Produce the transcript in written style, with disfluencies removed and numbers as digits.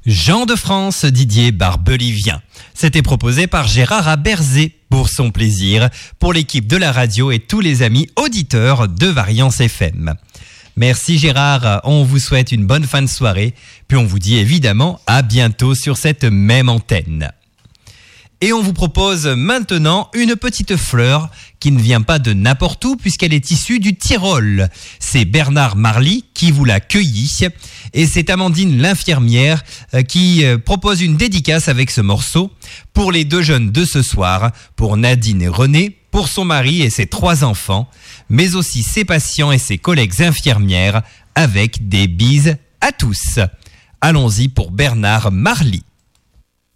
Jean de France, Didier Barbelivien. C'était proposé par Gérard Aberzé pour son plaisir, pour l'équipe de la radio et tous les amis auditeurs de Variance FM. Merci Gérard, on vous souhaite une bonne fin de soirée, puis on vous dit évidemment à bientôt sur cette même antenne. Et on vous propose maintenant une petite fleur qui ne vient pas de n'importe où puisqu'elle est issue du Tyrol. C'est Bernard Marly qui vous l'a cueillie et c'est Amandine l'infirmière qui propose une dédicace avec ce morceau pour les deux jeunes de ce soir, pour Nadine et René, pour son mari et ses 3 enfants, mais aussi ses patients et ses collègues infirmières avec des bises à tous. Allons-y pour Bernard Marly.